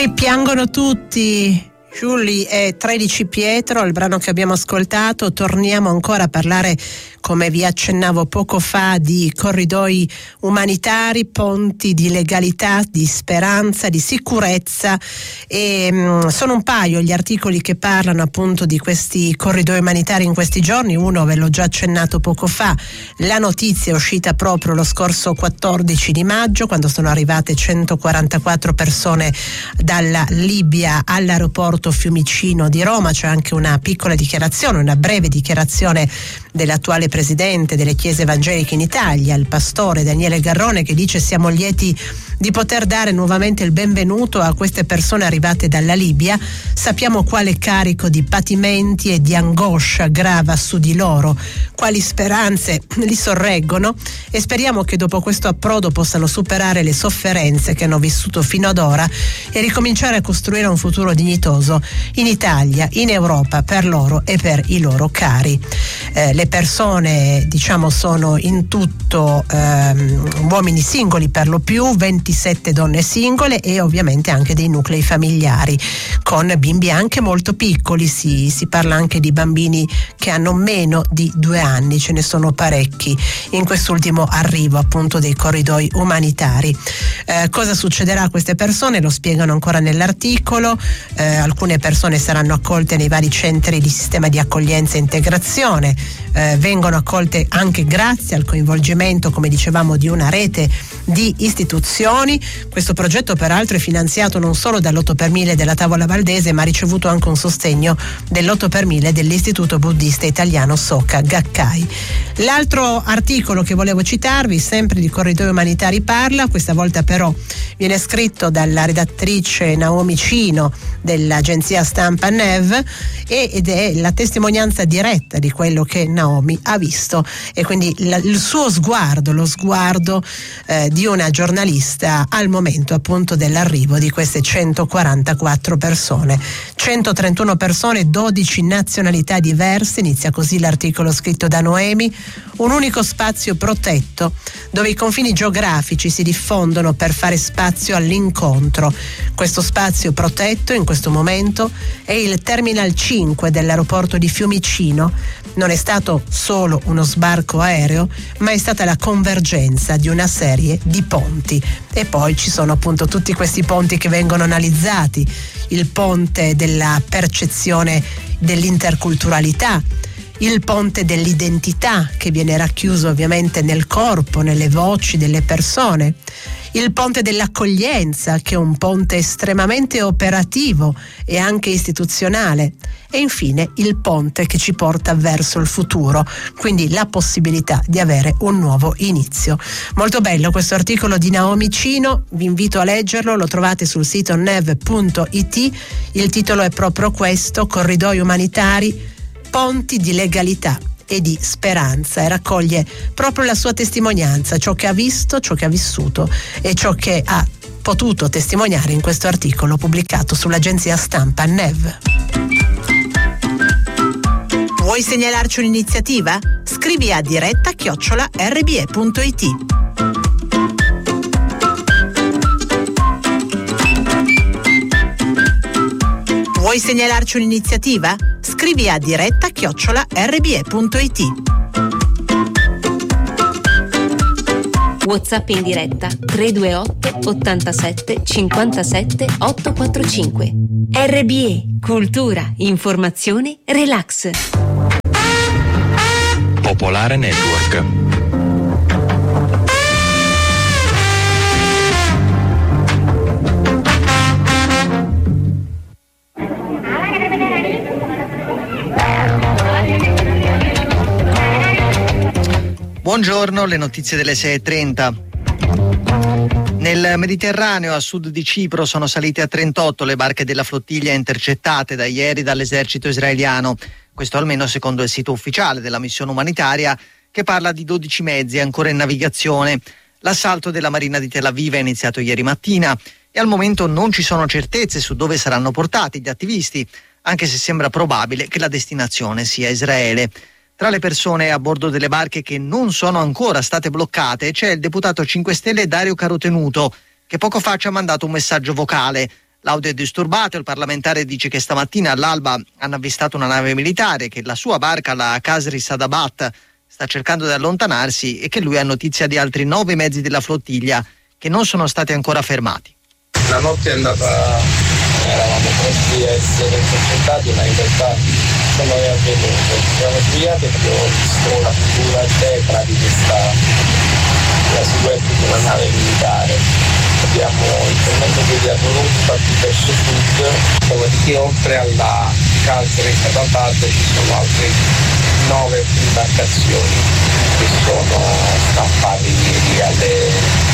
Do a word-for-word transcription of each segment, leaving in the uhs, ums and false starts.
Poi piangono tutti. Giulli e tredici Pietro, il brano che abbiamo ascoltato. Torniamo ancora a parlare, come vi accennavo poco fa, di corridoi umanitari, ponti di legalità, di speranza, di sicurezza, e mh, sono un paio gli articoli che parlano appunto di questi corridoi umanitari in questi giorni. Uno ve l'ho già accennato poco fa, la notizia è uscita proprio lo scorso quattordici di maggio, quando sono arrivate centoquarantaquattro persone dalla Libia all'aeroporto Fiumicino di Roma. C'è anche una piccola dichiarazione, una breve dichiarazione dell'attuale presidente delle Chiese Evangeliche in Italia, il pastore Daniele Garrone, che dice: siamo lieti di poter dare nuovamente il benvenuto a queste persone arrivate dalla Libia. Sappiamo quale carico di patimenti e di angoscia grava su di loro, quali speranze li sorreggono, e speriamo che dopo questo approdo possano superare le sofferenze che hanno vissuto fino ad ora e ricominciare a costruire un futuro dignitoso in Italia, in Europa, per loro e per i loro cari. Eh, le persone, diciamo, sono in tutto ehm, uomini singoli per lo più, ventisette donne singole e ovviamente anche dei nuclei familiari con bimbi anche molto piccoli. Si, si parla anche di bambini che hanno meno di due anni, ce ne sono parecchi in quest'ultimo arrivo appunto dei corridoi umanitari. Eh, cosa succederà a queste persone? Lo spiegano ancora nell'articolo. Eh, alcune persone saranno accolte nei vari centri di sistema di accoglienza e integrazione, eh, vengono accolte anche grazie al coinvolgimento, come dicevamo, di una rete di istituzioni. Questo progetto peraltro è finanziato non solo dall'otto per mille della Tavola Valdese, ma ha ricevuto anche un sostegno dell'otto per mille dell'Istituto Buddista Italiano Soka Gakkai. L'altro articolo che volevo citarvi, sempre di corridoi umanitari parla, questa volta però viene scritto dalla redattrice Naomi Cino dell'agenzia stampa N E V ed è la testimonianza diretta di quello che Naomi ha visto, e quindi la, il suo sguardo, lo sguardo eh, di una giornalista al momento appunto dell'arrivo di queste centoquarantaquattro persone, centotrentuno persone, dodici nazionalità diverse. Inizia così l'articolo scritto da Noemi: un unico spazio protetto dove i confini geografici si diffondono per fare spazio all'incontro. Questo spazio protetto in questo momento è il Terminal cinque dell'aeroporto di Fiumicino. Non è stato solo uno sbarco aereo, ma è stata la convergenza di una serie di ponti. E poi ci sono appunto tutti questi ponti che vengono analizzati: il ponte della percezione dell'interculturalità, il ponte dell'identità che viene racchiuso ovviamente nel corpo, nelle voci delle persone, il ponte dell'accoglienza, che è un ponte estremamente operativo e anche istituzionale, e infine il ponte che ci porta verso il futuro, quindi la possibilità di avere un nuovo inizio. Molto bello questo articolo di Naomi Cino, vi invito a leggerlo, lo trovate sul sito nev punto it. Il titolo è proprio questo: corridoi umanitari, ponti di legalità e di speranza, e raccoglie proprio la sua testimonianza, ciò che ha visto, ciò che ha vissuto e ciò che ha potuto testimoniare in questo articolo pubblicato sull'agenzia stampa N E V. Vuoi segnalarci un'iniziativa? Scrivi a diretta chiocciola erre bi e punto it. Vuoi segnalarci un'iniziativa? Scrivi a diretta chiocciola erre bi e punto it. WhatsApp in diretta tre due otto ottantasette cinquantasette ottocentoquarantacinque. erre bi e, cultura, informazione, relax. Popolare Network. Buongiorno, le notizie delle sei e trenta. Nel Mediterraneo, a sud di Cipro, sono salite a trentotto le barche della flottiglia intercettate da ieri dall'esercito israeliano. Questo almeno secondo il sito ufficiale della missione umanitaria, che parla di dodici mezzi ancora in navigazione. L'assalto della Marina di Tel Aviv è iniziato ieri mattina e al momento non ci sono certezze su dove saranno portati gli attivisti, anche se sembra probabile che la destinazione sia Israele. Tra le persone a bordo delle barche che non sono ancora state bloccate c'è il deputato cinque Stelle Dario Carotenuto, che poco fa ci ha mandato un messaggio vocale. L'audio è disturbato, il parlamentare dice che stamattina all'alba hanno avvistato una nave militare, che la sua barca, la Kasri Sadabat, sta cercando di allontanarsi e che lui ha notizia di altri nove mezzi della flottiglia che non sono stati ancora fermati. La notte è andata, eravamo pronti a essere intercettati, ma in realtà non è avvenuto. Ci siamo svegliati e abbiamo visto una figura tetra di questa, la silhouette di una nave militare. Abbiamo interamente deviato rotta verso sud, dopodiché oltre alla Kasri Sadabat ci sono altre nove imbarcazioni che sono stampate ieri alle,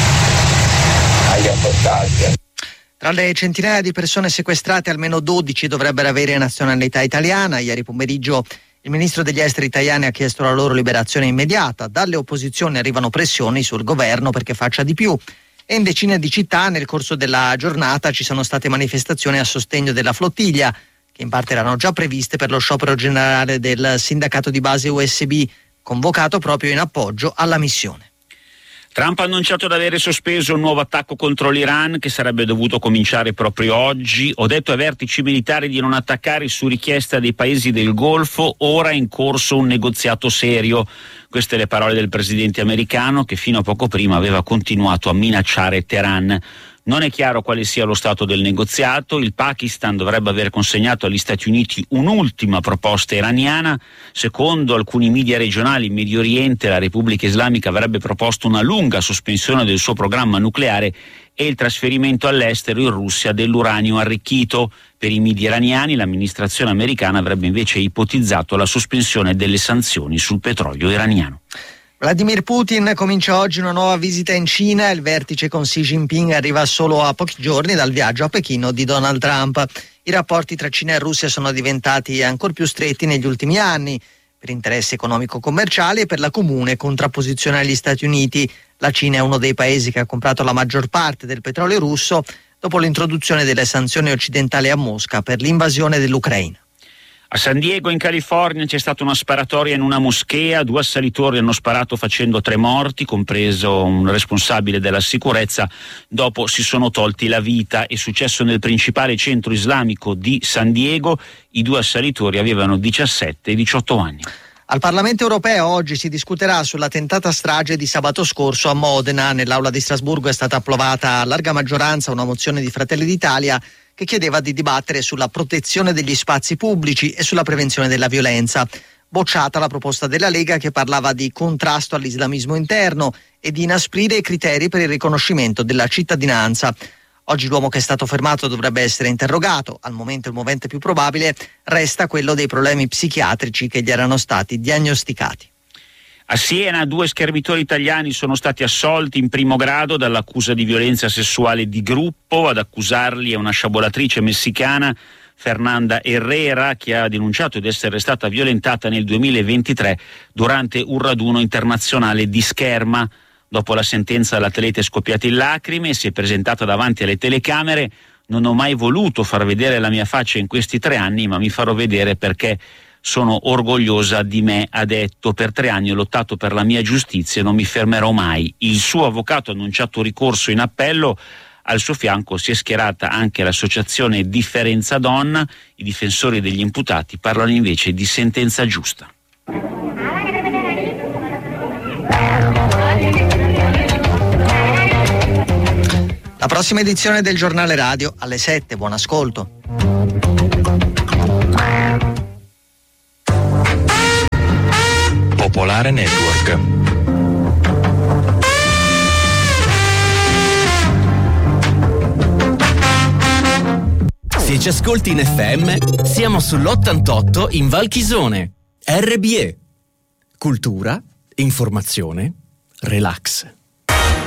agli abbordaggi. Tra le centinaia di persone sequestrate, almeno dodici dovrebbero avere nazionalità italiana. Ieri pomeriggio il ministro degli esteri italiani ha chiesto la loro liberazione immediata. Dalle opposizioni arrivano pressioni sul governo perché faccia di più. E in decine di città nel corso della giornata ci sono state manifestazioni a sostegno della flottiglia, che in parte erano già previste per lo sciopero generale del sindacato di base U S B, convocato proprio in appoggio alla missione. Trump ha annunciato di avere sospeso un nuovo attacco contro l'Iran che sarebbe dovuto cominciare proprio oggi. Ho detto ai vertici militari di non attaccare su richiesta dei paesi del Golfo, ora è in corso un negoziato serio. Queste le parole del presidente americano che fino a poco prima aveva continuato a minacciare Teheran. Non è chiaro quale sia lo stato del negoziato. Il Pakistan dovrebbe aver consegnato agli Stati Uniti un'ultima proposta iraniana. Secondo alcuni media regionali in Medio Oriente, la Repubblica Islamica avrebbe proposto una lunga sospensione del suo programma nucleare e il trasferimento all'estero in Russia dell'uranio arricchito. Per i media iraniani, l'amministrazione americana avrebbe invece ipotizzato la sospensione delle sanzioni sul petrolio iraniano. Vladimir Putin comincia oggi una nuova visita in Cina. Il vertice con Xi Jinping arriva solo a pochi giorni dal viaggio a Pechino di Donald Trump. I rapporti tra Cina e Russia sono diventati ancor più stretti negli ultimi anni per interessi economico-commerciali e per la comune contrapposizione agli Stati Uniti. La Cina è uno dei paesi che ha comprato la maggior parte del petrolio russo dopo l'introduzione delle sanzioni occidentali a Mosca per l'invasione dell'Ucraina. A San Diego, in California, c'è stata una sparatoria in una moschea. Due assalitori hanno sparato facendo tre morti, compreso un responsabile della sicurezza. Dopo si sono tolti la vita. È successo nel principale centro islamico di San Diego. I due assalitori avevano diciassette e diciotto anni. Al Parlamento europeo oggi si discuterà sulla tentata strage di sabato scorso a Modena. Nell'aula di Strasburgo è stata approvata a larga maggioranza una mozione di Fratelli d'Italia che chiedeva di dibattere sulla protezione degli spazi pubblici e sulla prevenzione della violenza. Bocciata la proposta della Lega che parlava di contrasto all'islamismo interno e di inasprire i criteri per il riconoscimento della cittadinanza. Oggi l'uomo che è stato fermato dovrebbe essere interrogato. Al momento il movente più probabile resta quello dei problemi psichiatrici che gli erano stati diagnosticati. A Siena due schermitori italiani sono stati assolti in primo grado dall'accusa di violenza sessuale di gruppo. Ad accusarli è una sciabolatrice messicana, Fernanda Herrera, che ha denunciato di essere stata violentata nel duemilaventitré durante un raduno internazionale di scherma. Dopo la sentenza l'atleta è scoppiata in lacrime e si è presentata davanti alle telecamere. Non ho mai voluto far vedere la mia faccia in questi tre anni, ma mi farò vedere perché sono orgogliosa di me, ha detto. Per tre anni ho lottato per la mia giustizia e non mi fermerò mai. Il suo avvocato ha annunciato ricorso in appello. Al suo fianco si è schierata anche l'associazione Differenza Donna. I difensori degli imputati parlano invece di sentenza giusta. La prossima edizione del Giornale Radio alle sette. Buon ascolto. Popolare Network. Se ci ascolti in F M, siamo sull'ottantotto in Val Chisone. R B E. Cultura, informazione, relax.